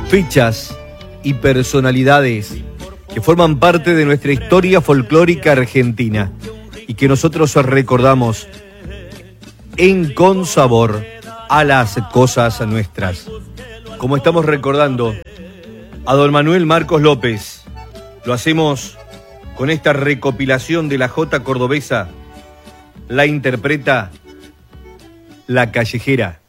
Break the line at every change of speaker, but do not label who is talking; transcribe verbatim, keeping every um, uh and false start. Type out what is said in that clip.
fechas y personalidades que forman parte de nuestra historia folclórica argentina y que nosotros recordamos en Consabor a las cosas nuestras. Como estamos recordando a don Manuel Marcos López, lo hacemos con esta recopilación de la jota cordobesa, la interpreta La Callejera.